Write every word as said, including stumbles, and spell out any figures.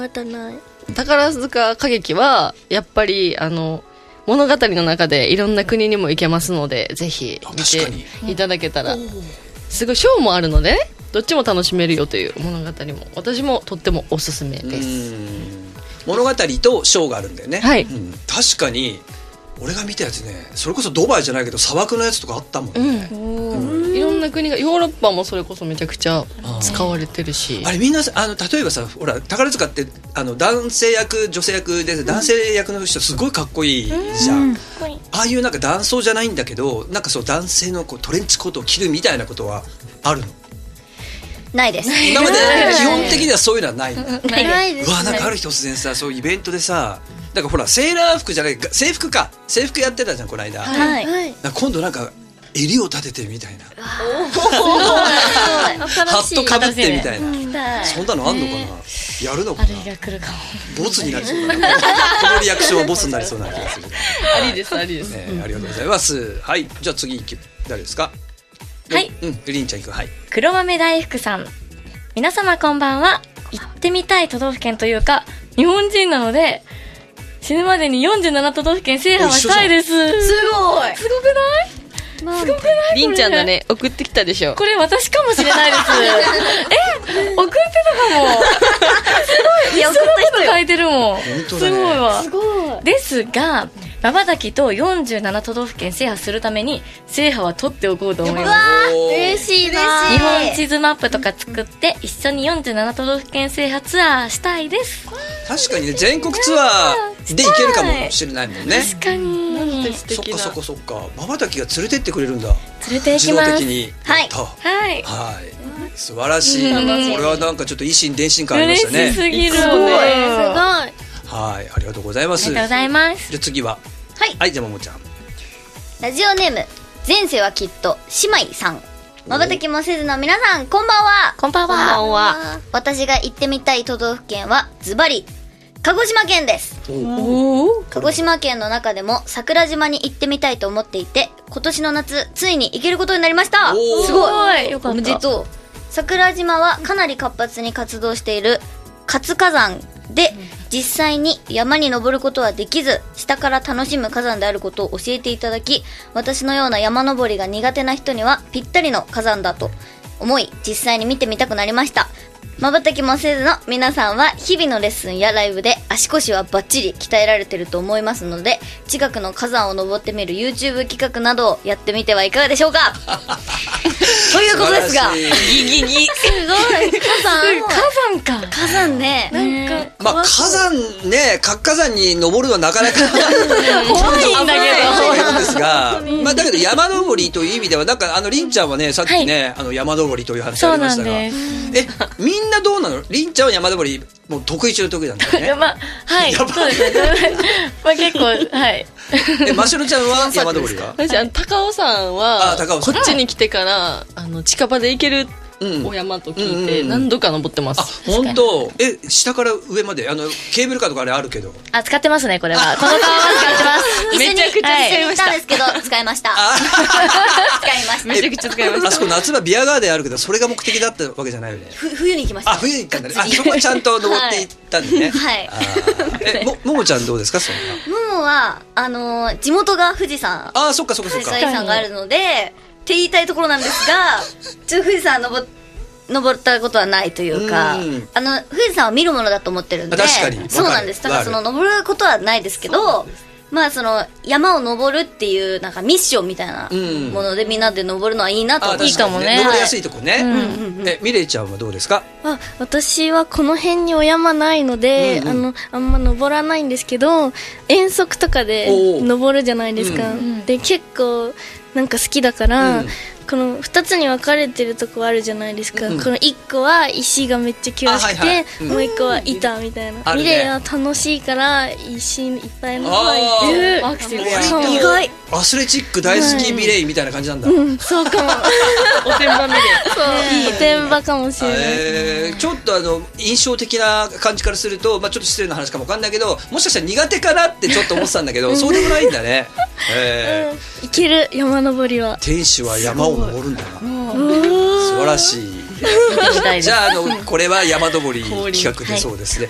まだない。 宝塚歌劇はやっぱりあの物語の中でいろんな国にも行けますので、ぜひ見ていただけたら、すごいショーもあるので、ね、どっちも楽しめるよという物語も私もとってもおすすめです。 うん、物語とショーがあるんだよね。 はい、 うん、確かに俺が見たやつね、それこそドバイじゃないけど砂漠のやつとかあったもんね、 うんうん、いろんな国が、ヨーロッパもそれこそめちゃくちゃ使われてるし、 あれみんなあの例えばさ、ほら宝塚ってあの男性役女性役で、男性役の人すごいかっこいいじゃん、うん、ああいうなんか男装じゃないんだけど、なんかそう男性のこうトレンチコートを着るみたいなことはあるの？ ないです。 今まで基本的にはそういうのはないんだ。 ないです。 うわ、なんかある日突然さ、そういうイベントでさ、なんかほらセーラー服じゃない、制服か、制服やってたじゃんこの間、はい、なんか今度なんか襟を立ててみたいな、ハットかぶってみたいな、うん、そんなのあんのかな、やるのかな。 あれが来るかも。 ボツになりそうだねこのリアクションはボツになりそうな気がするありですありです、 ね、うん、ありがとうございます。はい、じゃあ次誰ですか？ はい、 うん、りんちゃんいく。はい、 黒豆大福さん、皆様こんばんは。行ってみたい都道府県というか日本人なので死ぬまでによんじゅうなな都道府県制覇はしたいです。すごい、すごくない？すごくない？ りんちゃんだね、送ってきたでしょ。 これ私かもしれないですえ、送ってたかもすごい、いや送った人書いてるもん、ね、すごいわ。すごいですが、瞬きとよんじゅうなな都道府県制覇するために制覇は取っておこうと思います。 嬉しいな。 日本地図マップとか作って一緒によんじゅうなな都道府県制覇ツアーしたいです。 確かにね、全国ツアーで行けるかもしれないもんね。 確かに。 そっかそっかそっか、瞬きが連れてってくれるんだ。 連れて行きます。 自動的に。 はいはいはい、素晴らしい。これはなんかちょっと維新伝心感ありましたね。 嬉しすぎる。すごい、すごい。 はい、ありがとうございます。 ありがとうございます。 じゃあ次は、 はい、 はい、じゃあももちゃん。 ラジオネーム前世はきっと姉妹さん、まばたきもせずの皆さん、こんばんは。こんばんは。こんばんは。私が行ってみたい都道府県はズバリ鹿児島県です。鹿児島県の中でも桜島に行ってみたいと思っていて、今年の夏ついに行けることになりました。すごい、よかった。おめでとう。桜島はかなり活発に活動している活火山で、実際に山に登ることはできず、下から楽しむ火山であることを教えていただき、私のような山登りが苦手な人にはぴったりの火山だと思い、実際に見てみたくなりました。まばたきもせずの皆さんは日々のレッスンやライブで足腰はバッチリ鍛えられてると思いますので、近くの火山を登ってみる YouTube 企画などをやってみてはいかがでしょうかということですが、ギギギすごい、火山火山か、火山ね、なんかまあ火山ね、活火山に登るのはなかなか怖いんだけどそういうですが、まあだけど山登りという意味ではなんかあのりんちゃんはね、さっきね、はい、あの山登りという話ありましたが、えみんなどうなの？りんちゃんは山登りもう得意中の得意なんだよね。 まあはいそうですねまあ結構はいえましろちゃんは山登りは？ 私あの高尾山はこっちに来てからあの近場で行けるお山と聞いて何度か登ってます。 あ、本当？え、下から上まであのケーブルカーとかあれあるけど。 あ、使ってますねこれは。この川は使ってます。 めちゃくちゃ使いました。 一緒に行ったんですけど使いました。使いました。 めちゃくちゃ使いました。 あそこ夏場ビアガーデンあるけどそれが目的だったわけじゃないよね。 冬に行きました。 あ、冬に行ったんだね。あ、そこちゃんと登っていったんだね。 はい。 え、もももちゃんどうですかそんな？ ももはあの地元が富士山。 あ、そっかそっかそっか。 富士山があるのでって言いたいところなんですが、ちょっと富士山登って登ったことはないというか、うあの富士山は見るものだと思ってるんで、 確かにそうなんです。だからその登ることはないですけど、まあその山を登るっていうなんかミッションみたいなものでみんなで登るのはいいなと思う。 いいかもね。登りやすいとこね。え、ミレイちゃんはどうですか？ あ、私はこの辺にお山ないので、うんうん、あのあんま登らないんですけど、遠足とかで登るじゃないですか。うん、で結構なんか好きだから。うん、このふたつに分かれてるとこあるじゃないですか、うん、このいっこは石がめっちゃ険しくて、はいはい、うん、もういっこは板みたいな、ミレイは楽しいから石いっぱいの方がいい。 アクティブや意外。 アスレチック大好きミレイみたいな感じなんだ、はい、 うん、そうかもおてんばミレイ。 そう、おてんばかもしれない、 えー、ちょっとあの印象的な感じからすると、まあ、ちょっと失礼な話かも分かんないけど、もしかしたら苦手かなってちょっと思ってたんだけどそうでもないんだね、えーうん、いける。山登りは天使は山を登るんだな。素晴らしい。じゃあ、あのこれは山登り企画でそうですね。